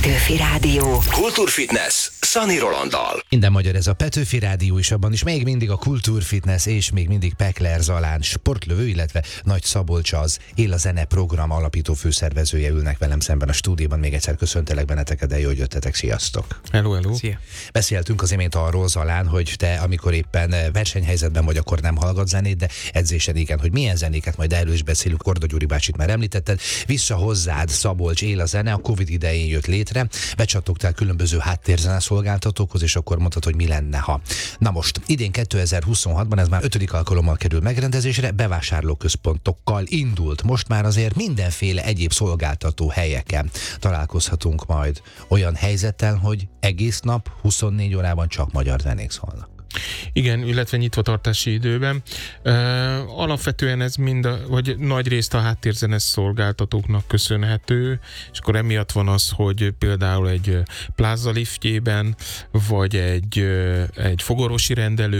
Petőfi Rádió. Kultúrfitness Szani Rolanddal. Minden magyar ez a Petőfi Rádió, és abban is még mindig a Kultúrfitness, és még mindig Pekler Zalán sportlövő, illetve Nagy Szabolcs az Él a Zene program alapító főszervezője ülnek velem szemben a stúdióban. Még egyszer köszöntelek benneteket, de jó, hogy jöttetek. Sziasztok! Hello, hello! Szia. Beszéltünk az imént arról, Zalán, hogy te, amikor éppen versenyhelyzetben vagy, akkor nem hallgat zenét, de edzésen igen, hogy milyen zenéket, majd erről is beszélünk. Korda Gyuri bácsit már említetted. Vissza hozzád, Szabolcs, Él a Zene, a Covid idején jött létre, becsattogtál különböző háttérzene szolgáltatókhoz, és akkor mondtad, hogy mi lenne, ha. Na most, idén 2026-ban, ez már 5. alkalommal kerül megrendezésre, bevásárlóközpontokkal indult. Most már azért mindenféle egyéb szolgáltató helyeken találkozhatunk majd olyan helyzettel, hogy egész nap, 24 órában csak magyar zenék szólnak. Igen, illetve nyitvatartási időben. Alapvetően ez vagy nagy részt a háttérzenes szolgáltatóknak köszönhető, és akkor emiatt van az, hogy például egy pláza liftjében, vagy egy fogorvosi rendelő